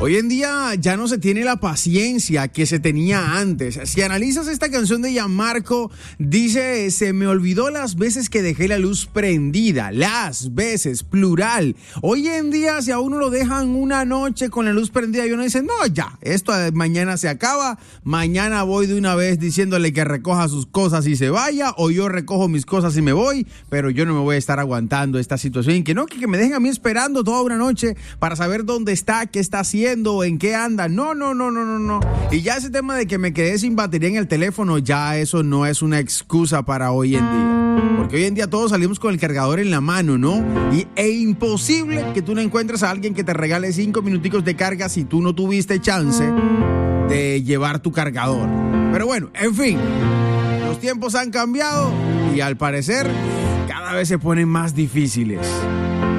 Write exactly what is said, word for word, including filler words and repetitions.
Hoy en día ya no se tiene la paciencia que se tenía antes. Si analizas esta canción de Gianmarco, dice, se me olvidó las veces que dejé la luz prendida. Las veces, plural. Hoy en día, si a uno lo dejan una noche con la luz prendida y uno dice, no, ya, esto mañana se acaba, mañana voy de una vez diciéndole que recoja sus cosas y se vaya, o yo recojo mis cosas y me voy, pero yo no me voy a estar aguantando esta situación. Y que no, que, que me dejen a mí esperando toda una noche para saber dónde está, qué está haciendo, en qué anda. No, no, no, no, no, no. Y ya ese tema de que me quedé sin batería en el teléfono, ya eso no es una excusa para hoy en día. Porque hoy en día todos salimos con el cargador en la mano, ¿no? Y es imposible que tú no encuentres a alguien que te regale cinco minuticos de carga si tú no tuviste chance de llevar tu cargador. Pero bueno, en fin, los tiempos han cambiado y al parecer cada vez se ponen más difíciles.